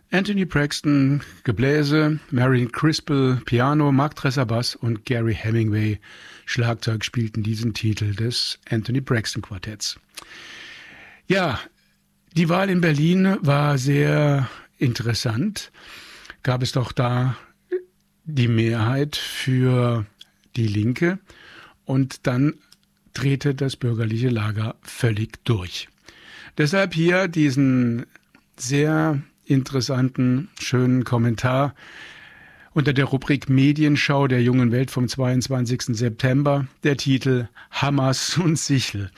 Anthony Braxton Gebläse, Marion Crispell Piano, Mark Tresser Bass und Gary Hemingway Schlagzeug spielten diesen Titel des Anthony Braxton Quartetts. Ja, die Wahl in Berlin war sehr interessant. Gab es doch da die Mehrheit für die Linke und dann drehte das bürgerliche Lager völlig durch. Deshalb hier diesen sehr interessanten, schönen Kommentar unter der Rubrik Medienschau der Jungen Welt vom 22. September, der Titel Hammers und Sichel.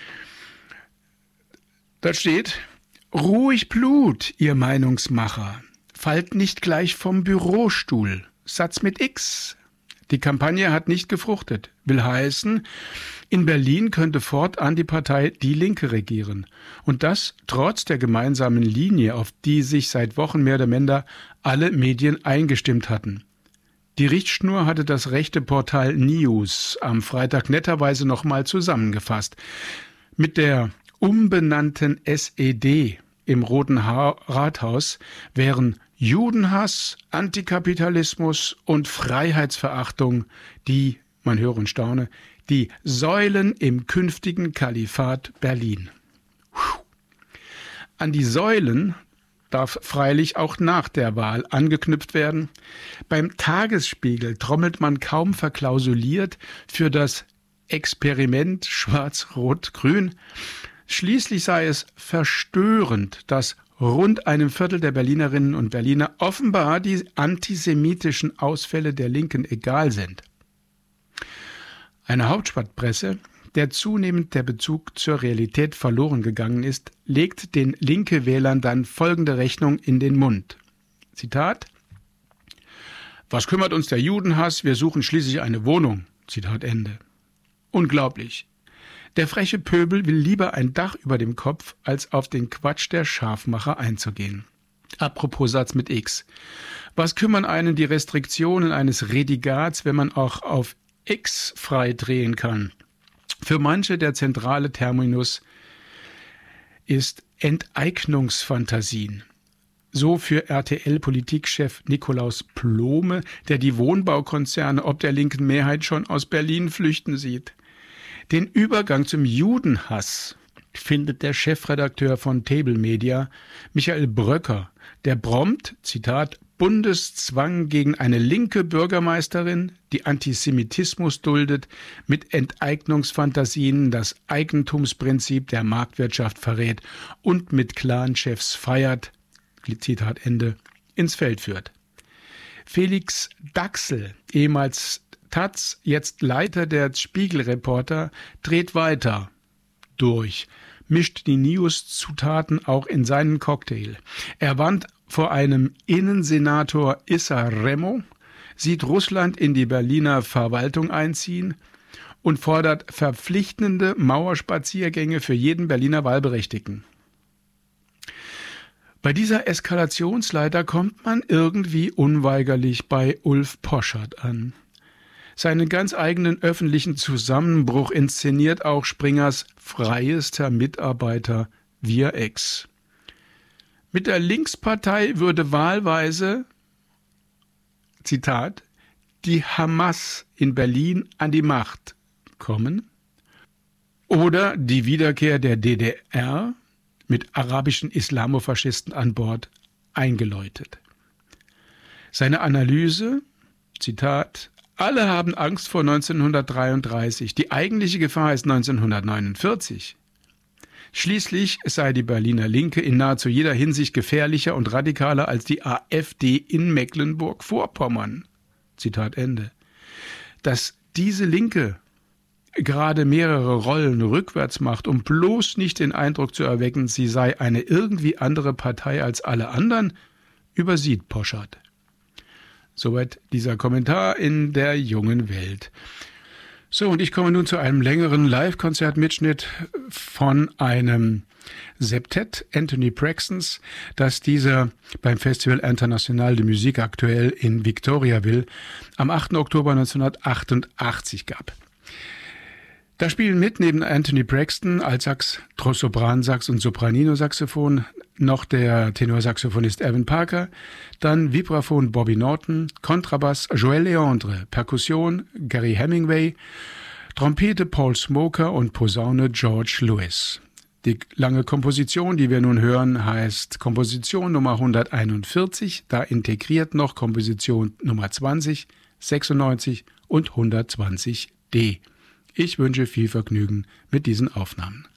Da steht: Ruhig Blut, ihr Meinungsmacher, fallt nicht gleich vom Bürostuhl. Satz mit X. Die Kampagne hat nicht gefruchtet. Will heißen, in Berlin könnte fortan die Partei Die Linke regieren. Und das trotz der gemeinsamen Linie, auf die sich seit Wochen mehr oder minder alle Medien eingestimmt hatten. Die Richtschnur hatte das rechte Portal News am Freitag netterweise nochmal zusammengefasst. Mit der umbenannten SED im Roten Rathaus wären Judenhass, Antikapitalismus und Freiheitsverachtung die, man höre und staune, die Säulen im künftigen Kalifat Berlin. An die Säulen darf freilich auch nach der Wahl angeknüpft werden. Beim Tagesspiegel trommelt man kaum verklausuliert für das Experiment Schwarz-Rot-Grün. Schließlich sei es verstörend, dass rund einem Viertel der Berlinerinnen und Berliner offenbar die antisemitischen Ausfälle der Linken egal sind. Eine Hauptstadtpresse, der zunehmend der Bezug zur Realität verloren gegangen ist, legt den Linke-Wählern dann folgende Rechnung in den Mund. Zitat: Was kümmert uns der Judenhass? Wir suchen schließlich eine Wohnung. Zitat Ende. Unglaublich. Der freche Pöbel will lieber ein Dach über dem Kopf, als auf den Quatsch der Scharfmacher einzugehen. Apropos Satz mit X. Was kümmern einen die Restriktionen eines Redigats, wenn man auch auf X frei drehen kann? Für manche der zentrale Terminus ist Enteignungsfantasien. So für RTL-Politikchef Nikolaus Plome, der die Wohnbaukonzerne ob der linken Mehrheit schon aus Berlin flüchten sieht. Den Übergang zum Judenhass findet der Chefredakteur von Table Media, Michael Bröcker, der prompt, Zitat, Bundeszwang gegen eine linke Bürgermeisterin, die Antisemitismus duldet, mit Enteignungsfantasien das Eigentumsprinzip der Marktwirtschaft verrät und mit Clanchefs feiert, Zitat Ende, ins Feld führt. Felix Daxel, ehemals Taz, jetzt Leiter der Spiegelreporter, dreht weiter durch, mischt die News-Zutaten auch in seinen Cocktail. Er warnt vor einem Innensenator Issa Remo, sieht Russland in die Berliner Verwaltung einziehen und fordert verpflichtende Mauerspaziergänge für jeden Berliner Wahlberechtigten. Bei dieser Eskalationsleiter kommt man irgendwie unweigerlich bei Ulf Poschardt an. Seinen ganz eigenen öffentlichen Zusammenbruch inszeniert auch Springers freiester Mitarbeiter Vir-Ex. Mit der Linkspartei würde wahlweise, Zitat, die Hamas in Berlin an die Macht kommen oder die Wiederkehr der DDR mit arabischen Islamofaschisten an Bord eingeläutet. Seine Analyse, Zitat, alle haben Angst vor 1933. Die eigentliche Gefahr ist 1949. Schließlich sei die Berliner Linke in nahezu jeder Hinsicht gefährlicher und radikaler als die AfD in Mecklenburg-Vorpommern. Zitat Ende. Dass diese Linke gerade mehrere Rollen rückwärts macht, um bloß nicht den Eindruck zu erwecken, sie sei eine irgendwie andere Partei als alle anderen, übersieht Poschardt. Soweit dieser Kommentar in der Jungen Welt. So, und ich komme nun zu einem längeren Live-Konzertmitschnitt von einem Septett Anthony Braxtons, das dieser beim Festival International de Musique aktuell in Victoriaville am 8. Oktober 1988 gab. Da spielen mit neben Anthony Braxton, Altsax, Sopransax und Sopranino-Saxophon noch der Tenorsaxophonist Evan Parker, dann Vibraphon Bobby Norton, Kontrabass Joël Leandre, Perkussion Gary Hemingway, Trompete Paul Smoker und Posaune George Lewis. Die lange Komposition, die wir nun hören, heißt Komposition Nummer 141, da integriert noch Komposition Nummer 20, 96 und 120D. Ich wünsche viel Vergnügen mit diesen Aufnahmen.